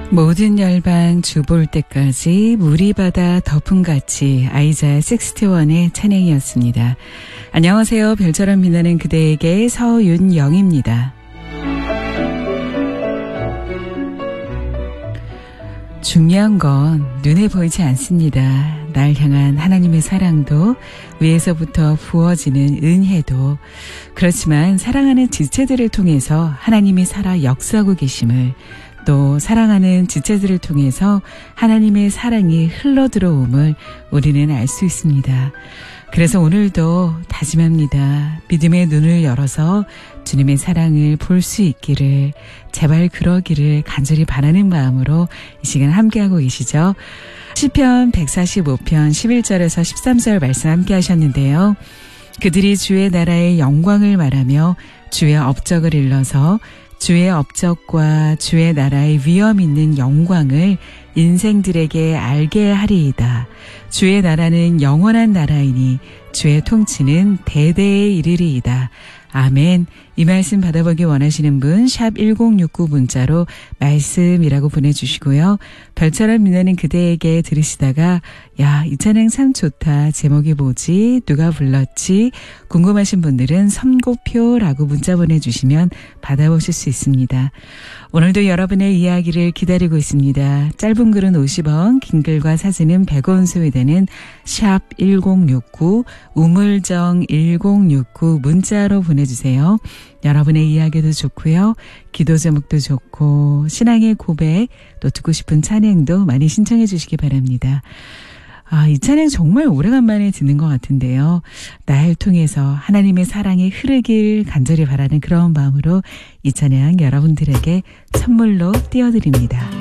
모든 열방 주 볼 때까지 물이 바다 덮음같이 아이자야 61의 찬양이었습니다. 안녕하세요. 별처럼 빛나는 그대에게 서윤영입니다. 중요한 건 눈에 보이지 않습니다. 날 향한 하나님의 사랑도 위에서부터 부어지는 은혜도 그렇지만 사랑하는 지체들을 통해서 하나님이 살아 역사하고 계심을 또 사랑하는 지체들을 통해서 하나님의 사랑이 흘러들어옴을 우리는 알 수 있습니다. 그래서 오늘도 다짐합니다. 믿음의 눈을 열어서 주님의 사랑을 볼 수 있기를 제발 그러기를 간절히 바라는 마음으로 이 시간 함께하고 계시죠. 시편 145편 11절에서 13절 말씀 함께 하셨는데요. 그들이 주의 나라의 영광을 말하며 주의 업적을 일러서 주의 업적과 주의 나라의 위엄 있는 영광을 인생들에게 알게 하리이다. 주의 나라는 영원한 나라이니 주의 통치는 대대에 이르리이다. 아멘. 이 말씀 받아보기 원하시는 분 샵 1069 문자로 말씀이라고 보내주시고요. 별처럼 빛나는 그대에게 들으시다가 야, 이 찬양 참 좋다. 제목이 뭐지? 누가 불렀지? 궁금하신 분들은 선고표라고 문자 보내주시면 받아보실 수 있습니다. 오늘도 여러분의 이야기를 기다리고 있습니다. 짧은 글은 50원, 긴 글과 사진은 100원 소요되는 샵 1069, 우물정 1069 문자로 보내주세요. 여러분의 이야기도 좋고요. 기도 제목도 좋고 신앙의 고백, 또 듣고 싶은 찬양도 많이 신청해 주시기 바랍니다. 이 찬양 정말 오래간만에 듣는 것 같은데요. 날 통해서 하나님의 사랑이 흐르길 간절히 바라는 그런 마음으로 이 찬양 여러분들에게 선물로 띄워드립니다.